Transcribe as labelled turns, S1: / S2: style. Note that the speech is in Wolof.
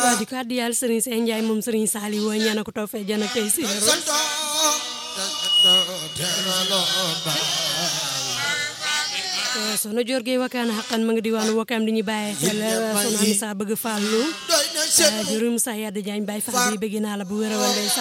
S1: di ko addiyal Serigne Seye Ndiaye moom Serigne Sali woo ñaan ko taw fee jana tey si sono jorge wakana haqqan ma nga diwaanu wakam di ñu bàyyi xel sono Amisa bëgg fallu jurum sa yadda jaañ bay fa bi bëgg naa la bu wéra wala